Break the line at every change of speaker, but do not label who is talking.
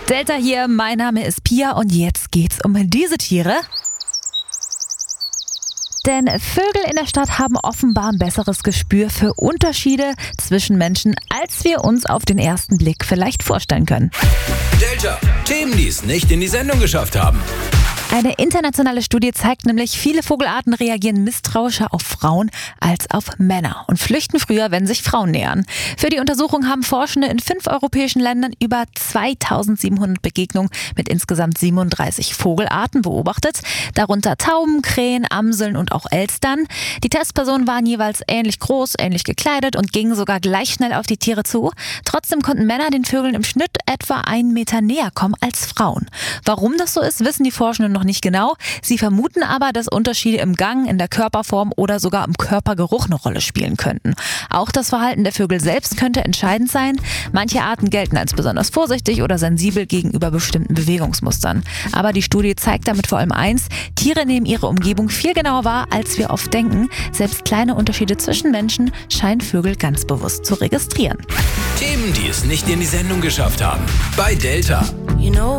Delta hier, mein Name ist Pia und jetzt geht's um diese Tiere. Denn Vögel in der Stadt haben offenbar ein besseres Gespür für Unterschiede zwischen Menschen, als wir uns auf den ersten Blick vielleicht vorstellen können.
Delta, Themen, die es nicht in die Sendung geschafft haben.
Eine internationale Studie zeigt nämlich, viele Vogelarten reagieren misstrauischer auf Frauen als auf Männer und flüchten früher, wenn sich Frauen nähern. Für die Untersuchung haben Forschende in 5 europäischen Ländern über 2700 Begegnungen mit insgesamt 37 Vogelarten beobachtet, darunter Tauben, Krähen, Amseln und auch Elstern. Die Testpersonen waren jeweils ähnlich groß, ähnlich gekleidet und gingen sogar gleich schnell auf die Tiere zu. Trotzdem konnten Männer den Vögeln im Schnitt etwa 1 Meter näher kommen als Frauen. Warum das so ist, wissen die Forschenden noch nicht genau. Sie vermuten aber, dass Unterschiede im Gang, in der Körperform oder sogar im Körpergeruch eine Rolle spielen könnten. Auch das Verhalten der Vögel selbst könnte entscheidend sein. Manche Arten gelten als besonders vorsichtig oder sensibel gegenüber bestimmten Bewegungsmustern. Aber die Studie zeigt damit vor allem eins: Tiere nehmen ihre Umgebung viel genauer wahr, als wir oft denken. Selbst kleine Unterschiede zwischen Menschen scheinen Vögel ganz bewusst zu registrieren.
Themen, die es nicht in die Sendung geschafft haben. Bei Delta.